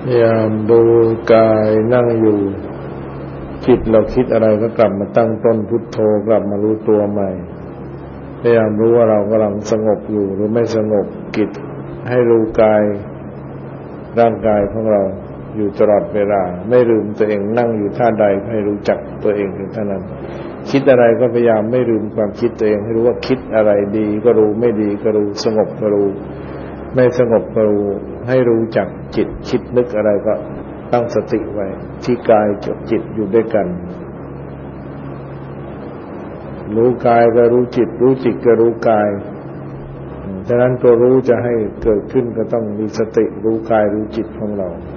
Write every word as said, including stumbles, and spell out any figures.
พยายามดูกายนั่งอยู่จิตเราคิดอะไรก็กลับมาตั้งต้นพุทโธกลับมารู้ตัวใหม่พยายามรู้ว่าเรากำลังสงบอยู่หรือไม่สงบจิตให้รู้กายร่างกายของเราอยู่ตลอดเวลาไม่ลืมตัวเองนั่งอยู่ท่าใดให้รู้จักตัวเองเท่านั้นคิดอะไรก็พยายามไม่ลืมความคิดตัวเองให้รู้ว่าคิดอะไรดีก็รู้ไม่ดีก็รู้สงบก็รู้ไม่สงบก็รู้ให้รู้จักจิตคิดนึกอะไรก็ตั้งสติไว้ที่กายกับจิตอยู่ด้วยกันรู้กายก็รู้จิตรู้จิตก็รู้กายฉะนั้นตัวรู้จะให้เกิดขึ้นก็ต้องมีสติรู้กายรู้จิตของเรา